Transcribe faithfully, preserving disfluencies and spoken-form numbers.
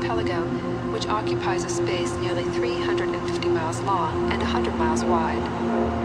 archipelago, which occupies a space nearly three hundred fifty miles long and one hundred miles wide.